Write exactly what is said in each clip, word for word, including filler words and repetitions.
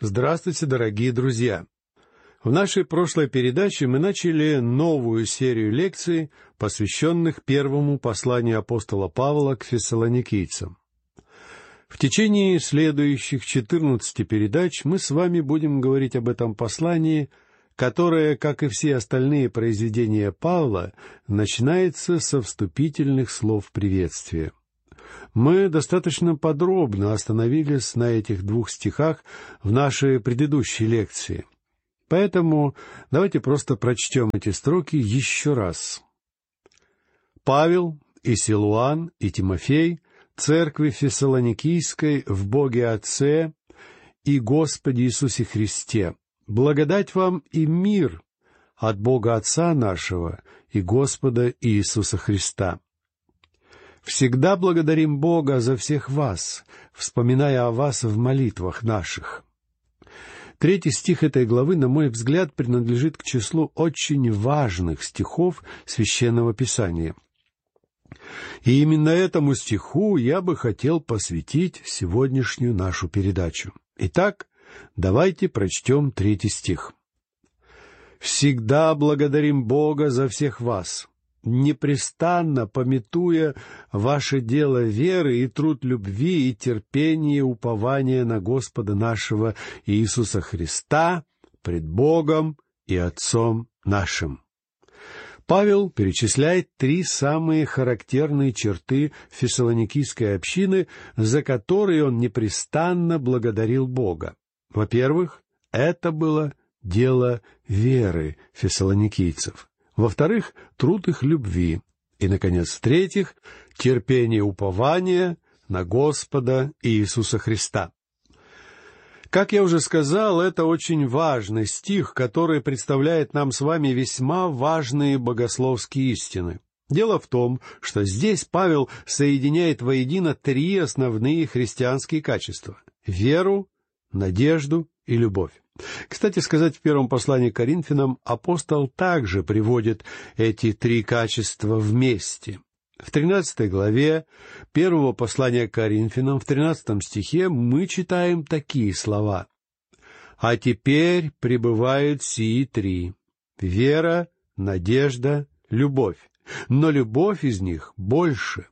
Здравствуйте, дорогие друзья! В нашей прошлой передаче мы начали новую серию лекций, посвященных первому посланию апостола Павла к фессалоникийцам. В течение следующих четырнадцати передач мы с вами будем говорить об этом послании, которое, как и все остальные произведения Павла, начинается со вступительных слов приветствия. Мы достаточно подробно остановились на этих двух стихах в нашей предыдущей лекции. Поэтому давайте просто прочтем эти строки еще раз. «Павел и Силуан и Тимофей, церкви Фессалоникийской в Боге Отце и Господе Иисусе Христе, благодать вам и мир от Бога Отца нашего и Господа Иисуса Христа. Всегда благодарим Бога за всех вас, вспоминая о вас в молитвах наших». Третий стих этой главы, на мой взгляд, принадлежит к числу очень важных стихов Священного Писания. И именно этому стиху я бы хотел посвятить сегодняшнюю нашу передачу. Итак, давайте прочтем третий стих. «Всегда благодарим Бога за всех вас, непрестанно памятуя ваше дело веры и труд любви и терпение и упование на Господа нашего Иисуса Христа пред Богом и Отцом нашим». Павел перечисляет три самые характерные черты фессалоникийской общины, за которые он непрестанно благодарил Бога. Во-первых, это было дело веры фессалоникийцев. Во-вторых, труд их любви. И, наконец, в-третьих, терпение и упование на Господа Иисуса Христа. Как я уже сказал, это очень важный стих, который представляет нам с вами весьма важные богословские истины. Дело в том, что здесь Павел соединяет воедино три основные христианские качества — веру, надежду и любовь. Кстати сказать, в первом послании к Коринфянам апостол также приводит эти три качества вместе. В тринадцатой главе первого послания к Коринфянам, в тринадцатом стихе, мы читаем такие слова. «А теперь пребывают сии три — вера, надежда, любовь, но любовь из них больше».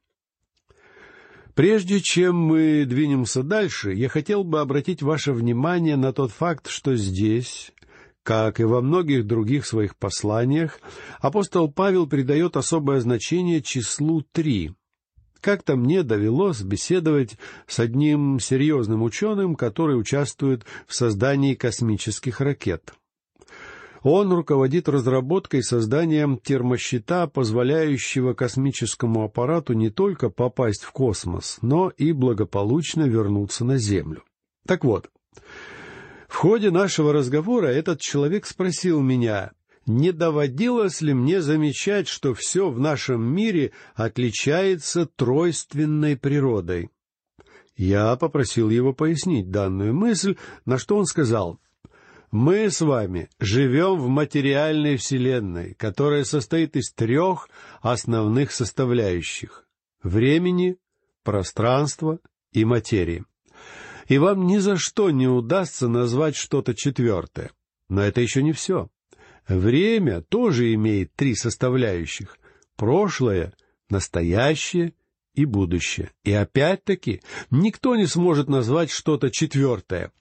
Прежде чем мы двинемся дальше, я хотел бы обратить ваше внимание на тот факт, что здесь, как и во многих других своих посланиях, апостол Павел придает особое значение числу три. Как-то мне довелось беседовать с одним серьезным ученым, который участвует в создании космических ракет. Он руководит разработкой и созданием термощита, позволяющего космическому аппарату не только попасть в космос, но и благополучно вернуться на Землю. Так вот, в ходе нашего разговора этот человек спросил меня, не доводилось ли мне замечать, что все в нашем мире отличается тройственной природой. Я попросил его пояснить данную мысль, на что он сказал: «Мы с вами живем в материальной вселенной, которая состоит из трех основных составляющих — времени, пространства и материи. И вам ни за что не удастся назвать что-то четвертое. Но это еще не все. Время тоже имеет три составляющих — прошлое, настоящее и будущее. И опять-таки никто не сможет назвать что-то четвертое.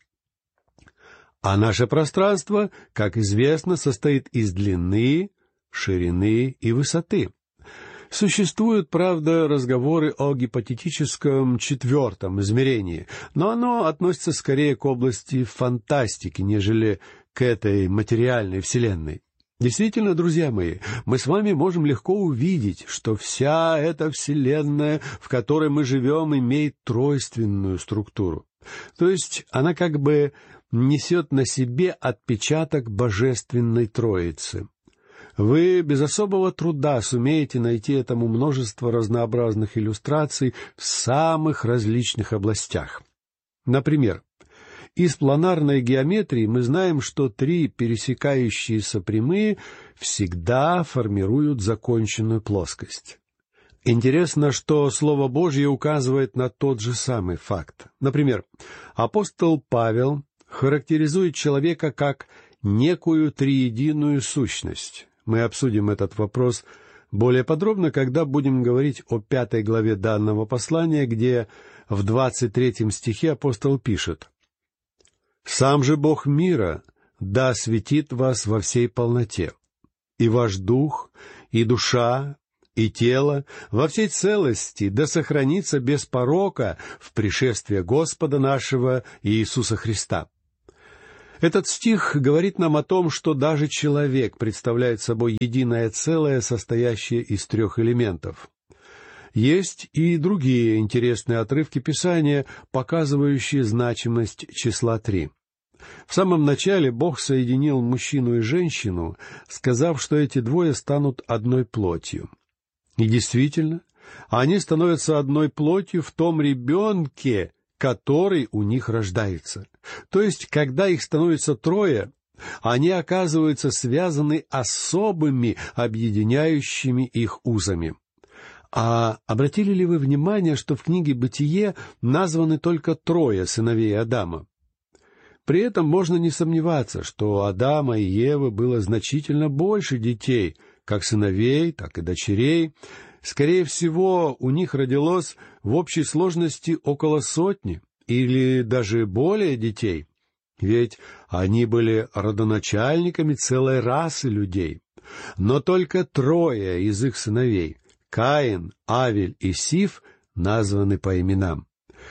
А наше пространство, как известно, состоит из длины, ширины и высоты. Существуют, правда, разговоры о гипотетическом четвертом измерении, но оно относится скорее к области фантастики, нежели к этой материальной вселенной. Действительно, друзья мои, мы с вами можем легко увидеть, что вся эта вселенная, в которой мы живем, имеет тройственную структуру. То есть она как бы несет на себе отпечаток Божественной Троицы. Вы без особого труда сумеете найти этому множество разнообразных иллюстраций в самых различных областях. Например, из планарной геометрии мы знаем, что три пересекающиеся прямые всегда формируют законченную плоскость. Интересно, что Слово Божье указывает на тот же самый факт. Например, апостол Павел характеризует человека как некую триединую сущность. Мы обсудим этот вопрос более подробно, когда будем говорить о пятой главе данного послания, где в двадцать третьем стихе апостол пишет: «Сам же Бог мира да осветит вас во всей полноте, и ваш дух, и душа, и тело во всей целости да сохранится без порока в пришествие Господа нашего Иисуса Христа». Этот стих говорит нам о том, что даже человек представляет собой единое целое, состоящее из трех элементов. Есть и другие интересные отрывки Писания, показывающие значимость числа три. В самом начале Бог соединил мужчину и женщину, сказав, что эти двое станут одной плотью. И действительно, они становятся одной плотью в том ребенке, который у них рождается. То есть, когда их становится трое, они оказываются связаны особыми, объединяющими их узами. А обратили ли вы внимание, что в книге «Бытие» названы только трое сыновей Адама? При этом можно не сомневаться, что у Адама и Евы было значительно больше детей, как сыновей, так и дочерей. Скорее всего, у них родилось в общей сложности около сотни или даже более детей, ведь они были родоначальниками целой расы людей. Но только трое из их сыновей — Каин, Авель и Сиф — названы по именам.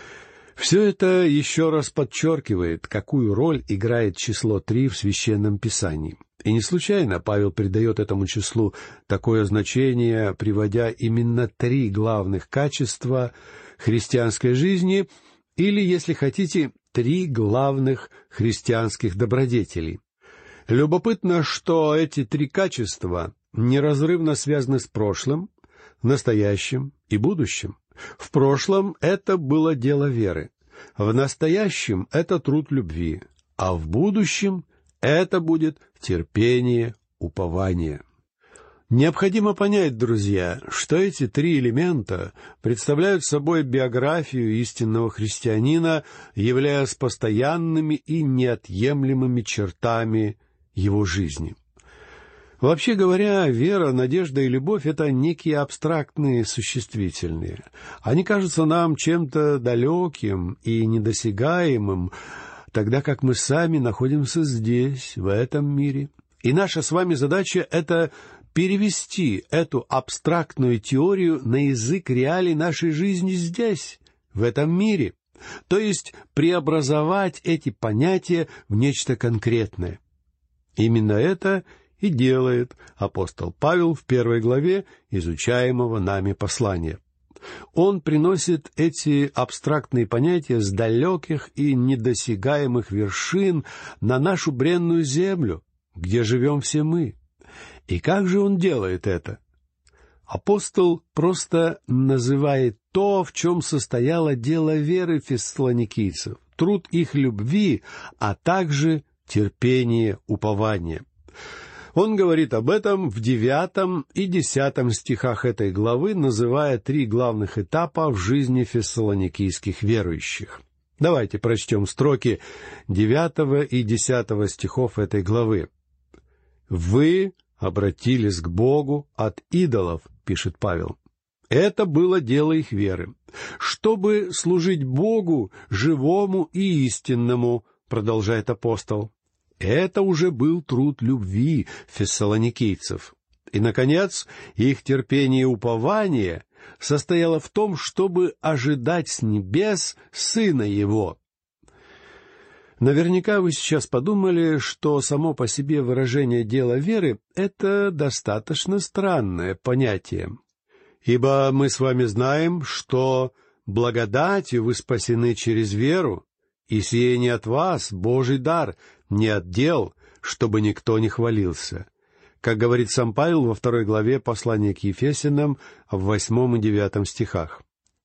Все это еще раз подчеркивает, какую роль играет число три в Священном Писании. И не случайно Павел придает этому числу такое значение, приводя именно три главных качества христианской жизни, или, если хотите, три главных христианских добродетелей. Любопытно, что эти три качества неразрывно связаны с прошлым, настоящим и будущим. В прошлом это было дело веры, в настоящем это труд любви, а в будущем это будет терпение, упование. Необходимо понять, друзья, что эти три элемента представляют собой биографию истинного христианина, являясь постоянными и неотъемлемыми чертами его жизни. Вообще говоря, вера, надежда и любовь — это некие абстрактные существительные. Они кажутся нам чем-то далеким и недосягаемым, тогда как мы сами находимся здесь, в этом мире. И наша с вами задача — это перевести эту абстрактную теорию на язык реалий нашей жизни здесь, в этом мире, то есть преобразовать эти понятия в нечто конкретное. Именно это и делает апостол Павел в первой главе изучаемого нами послания. Он приносит эти абстрактные понятия с далеких и недосягаемых вершин на нашу бренную землю, где живем все мы. И как же он делает это? Апостол просто называет то, в чем состояло дело веры фессалоникийцев, труд их любви, а также терпение, упование. Он говорит об этом в девятом и десятом стихах этой главы, называя три главных этапа в жизни фессалоникийских верующих. Давайте прочтем строки девятого и десятого стихов этой главы. «Вы обратились к Богу от идолов», — пишет Павел. Это было дело их веры. «Чтобы служить Богу, живому и истинному», — продолжает апостол. Это уже был труд любви фессалоникийцев. И, наконец, их терпение и упование состояло в том, чтобы ожидать с небес Сына Его. Наверняка вы сейчас подумали, что само по себе выражение «дело веры» — это достаточно странное понятие. Ибо мы с вами знаем, что благодатью вы спасены через веру, и сие не от вас, Божий дар, не от дел, чтобы никто не хвалился. Как говорит сам Павел во второй главе послания к Ефесянам в восьмом и девятом стихах.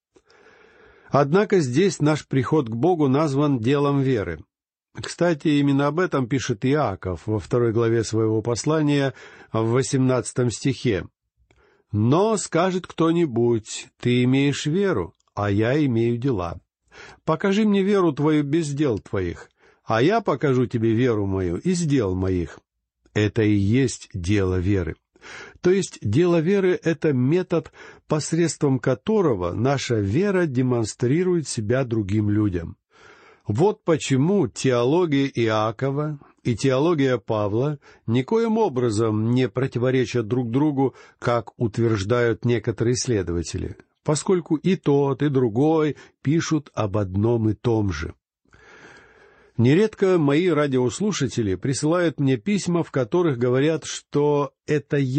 Однако здесь наш приход к Богу назван делом веры. Кстати, именно об этом пишет Иаков во второй главе своего послания в восемнадцатом стихе. «Но, скажет кто-нибудь, ты имеешь веру, а я имею дела. Покажи мне веру твою без дел твоих, а я покажу тебе веру мою из дел моих». Это и есть дело веры. То есть дело веры — это метод, посредством которого наша вера демонстрирует себя другим людям. Вот почему теология Иакова и теология Павла никоим образом не противоречат друг другу, как утверждают некоторые исследователи, поскольку и тот, и другой пишут об одном и том же. Нередко мои радиослушатели присылают мне письма, в которых говорят, что это